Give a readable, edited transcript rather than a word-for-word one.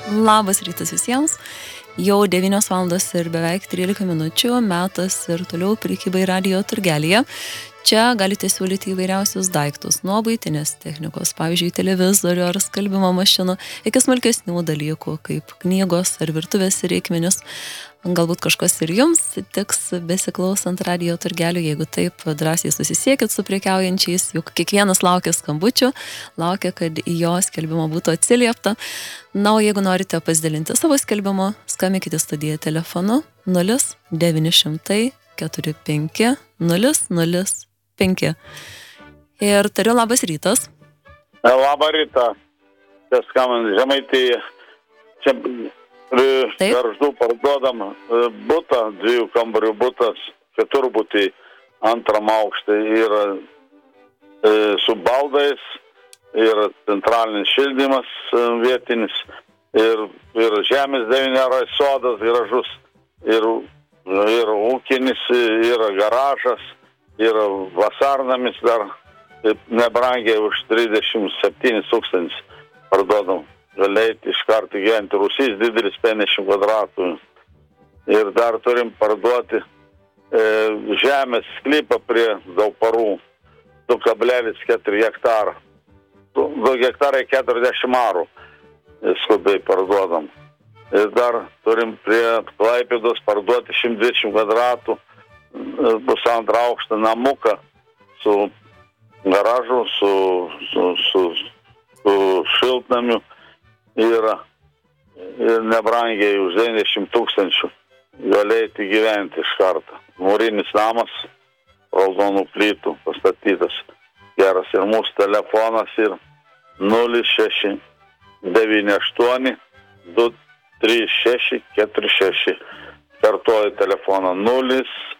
Labas rytas visiems. Jau 9 valandos ir beveik 13 minučių, metas ir toliau prekybai radijo turgelyje. Čia galite siūlyti įvairiausius daiktus, nuo buitinės technikos, pavyzdžiui, televizorių ar skalbimo mašinų, iki smulkesnių dalykų, kaip knygos ar virtuvės reikmenis. Galbūt kažkas ir jums tiks besiklausant radijo turgelių, jeigu taip, drąsiai susisiekit su prekiaujančiais, juk kiekvienas laukia skambučių, laukia, kad į jo skelbimo būtų atsiliepta. Na, o jeigu norite pasidalinti savo skelbimu, skambinkite studiją telefonu 0900 45 005. Ir tariu, labas rytas. Labą rytą. Čia skambant Žemaitėje. Čia Gargždų parduodam butą, 2 kambarių butas, keturbutį, 2 aukštą ir su baldais, ir centralinis šildymas vietinis, ir žemės 9 sodas gražus, ir ūkinis, ir garažas, ir vasarnamis dar nebrangiai už 37 000 parduodam. Galėti iš karto gyventi. Rūsys didelis 50 kvadratų. Ir dar turim parduoti žemės sklypą prie Dauparų. 2,4 hektarą. 2 hektarai 40 arų. Skubiai parduodam. Ir dar turim prie Klaipėdos parduoti 120 kvadratų, 1,5 aukštą namuką su garažu, su šiltnamiu ir nebrangiai už 90 000 galėti gyventi iš karto. Mūrinis namas, raudonų plytų pastatytas, geras. Ir mūsų telefonas ir 0698 23646. Kartuoju telefoną 0698